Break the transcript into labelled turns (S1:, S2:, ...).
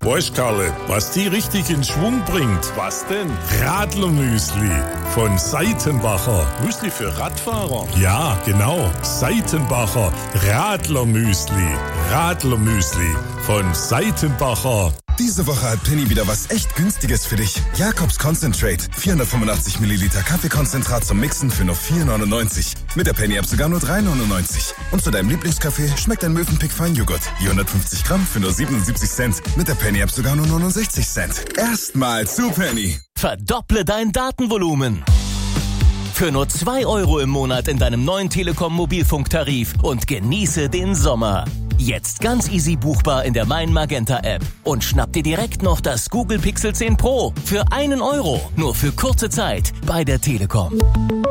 S1: Weißt, Karle, was die richtig in Schwung bringt? Was denn? Radlermüsli von Seitenbacher. Müsli für Radfahrer? Ja, genau. Seitenbacher Radlermüsli. Radlermüsli von Seitenbacher.
S2: Diese Woche hat Penny wieder was echt Günstiges für dich. Jakobs Concentrate. 485 Milliliter Kaffeekonzentrat zum Mixen für nur 4,99. Mit der Penny-App sogar nur 3,99. Und zu deinem Lieblingskaffee schmeckt ein Mövenpick Feinjoghurt. Die 150 Gramm für nur 77 Cent. Mit der Penny-App sogar nur 69 Cent. Erstmal zu Penny.
S3: Verdopple dein Datenvolumen. Für nur 2 € im Monat in deinem neuen Telekom-Mobilfunktarif und genieße den Sommer. Jetzt ganz easy buchbar in der Mein Magenta App. Und schnapp dir direkt noch das Google Pixel 10 Pro für 1 €. Nur für kurze Zeit bei der Telekom.